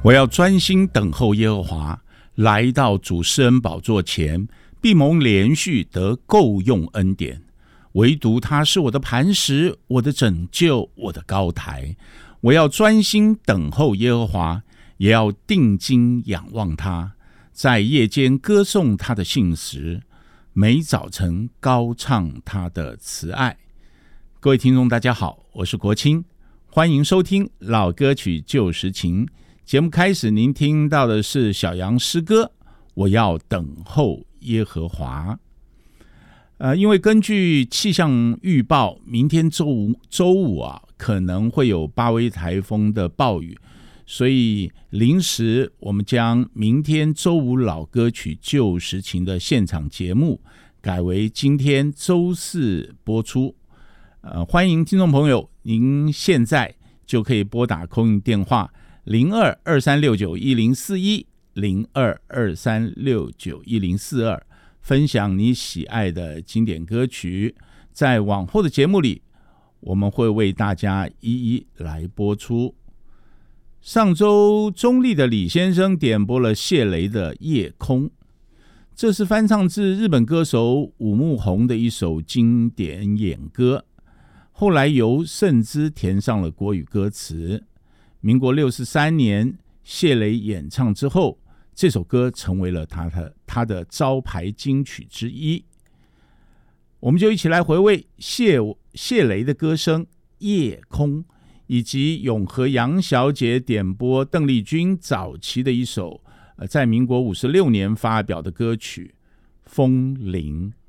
我要专心等候耶和华，来到主施恩宝座前，必蒙连续得够用恩典。唯独他是我的磐石，我的拯救，我的高台。我要专心等候耶和华，也要定睛仰望他，在夜间歌颂他的信实，每早晨高唱他的慈爱。各位听众大家好，我是国清，欢迎收听老歌曲旧时情。节目开始，您听到的是小杨诗歌我要等候耶和华。因为根据气象预报，明天周五可能会有8威台风的暴雨，所以临时我们将明天周五老歌曲旧时情的现场节目改为今天周四播出。欢迎听众朋友，您现在就可以拨打空运电话0223691041 0223691042，分享你喜爱的经典歌曲。在往后的节目里，我们会为大家一一来播出。上周中立的李先生点播了谢雷的《夜空》，这是翻唱自日本歌手武木宏的一首经典演歌，后来由盛之填上了国语歌词。民国63年谢雷演唱之后，这首歌成为了他的招牌金曲之一。我们就一起来回味谢雷的歌声《夜空》，以及永和杨小姐点播邓丽君早期的一首在民国56年发表的歌曲《风铃》。